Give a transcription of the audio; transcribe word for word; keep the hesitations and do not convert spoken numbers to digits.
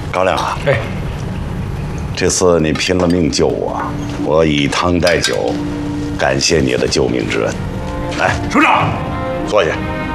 高亮啊， 哎， 这次你拼了命救我，我以汤代酒，感谢你的救命之恩。来， 首长， 坐下。